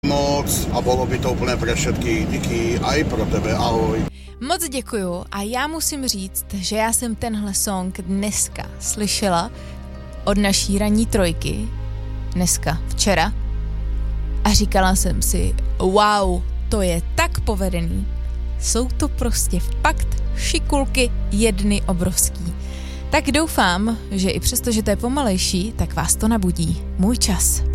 Moc a bolo by to úplne pre všetkých. Díky aj pro tebe, ahoj. Moc děkuju a já musím říct, že já jsem tenhle song dneska slyšela od naší ranní trojky, včera, a říkala jsem si, wow, to je tak povedený. Jsou to prostě fakt šikulky jedny obrovský. Tak doufám, že i přesto, že to je pomalejší, tak vás to nabudí. Můj čas.